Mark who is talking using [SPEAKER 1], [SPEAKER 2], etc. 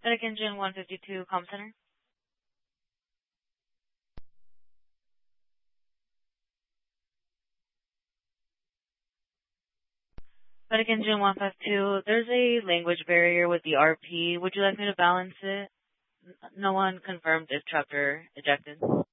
[SPEAKER 1] Medic Engine 152, Comm Center. Medic Engine 152, there's a language barrier with the RP. Would you like me to balance it? No one confirmed if chapter ejected.